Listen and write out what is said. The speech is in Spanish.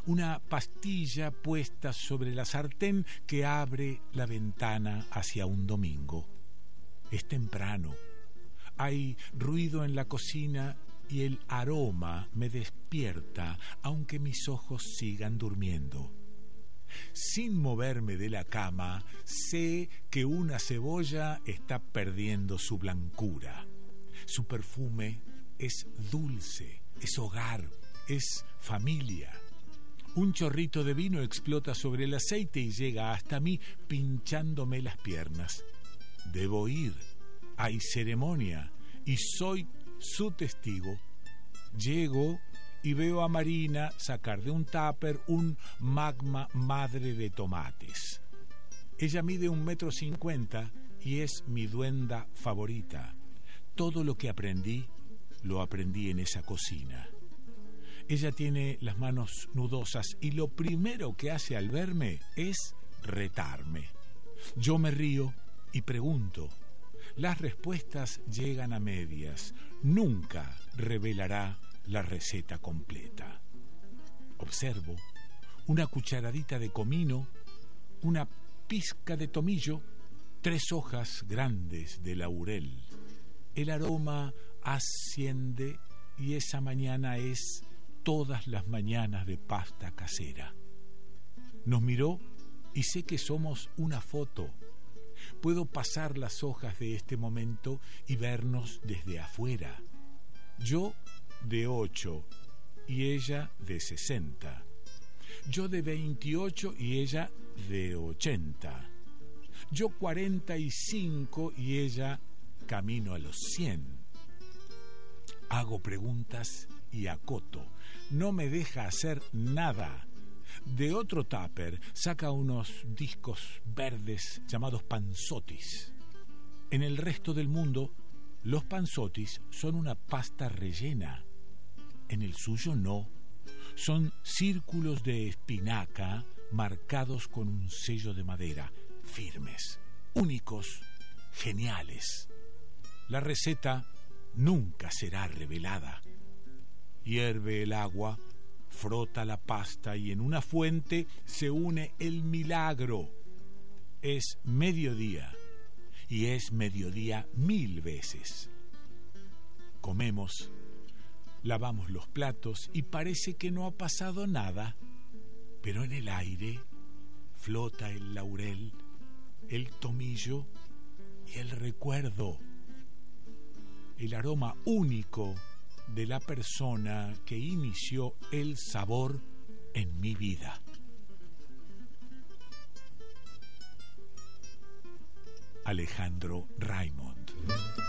una pastilla puesta sobre la sartén que abre la ventana hacia un domingo. Es temprano. Hay ruido en la cocina y el aroma me despierta, aunque mis ojos sigan durmiendo. Sin moverme de la cama, sé que una cebolla está perdiendo su blancura. Su perfume es dulce, es hogar, es familia. Un chorrito de vino explota sobre el aceite y llega hasta mí pinchándome las piernas. Debo ir. Hay ceremonia y soy su testigo. Llego y veo a Marina sacar de un tupper un magma madre de tomates. Ella mide 1,50 m y es mi duenda favorita. Todo lo que aprendí, lo aprendí en esa cocina. Ella tiene las manos nudosas y lo primero que hace al verme es retarme. Yo me río y pregunto. Las respuestas llegan a medias. Nunca revelará la receta completa. Observo una cucharadita de comino, una pizca de tomillo, 3 hojas grandes de laurel. El aroma asciende y esa mañana es todas las mañanas de pasta casera. Nos miró y sé que somos una foto. Puedo pasar las hojas de este momento y vernos desde afuera. Yo de 8 y ella de 60. Yo de 28 y ella de 80. Yo 45 y ella camino a los 100. Hago preguntas y acoto. No me deja hacer nada. De otro tupper saca unos discos verdes llamados panzotis. En el resto del mundo, los panzotis son una pasta rellena. En el suyo no. Son círculos de espinaca marcados con un sello de madera, firmes, únicos, geniales. La receta nunca será revelada. Hierve el agua, frota la pasta y en una fuente se une el milagro. Es mediodía y es mediodía 1000 veces. Comemos, lavamos los platos y parece que no ha pasado nada, pero en el aire flota el laurel, el tomillo y el recuerdo, el aroma único de la persona que inició el sabor en mi vida. Alejandro Raymond.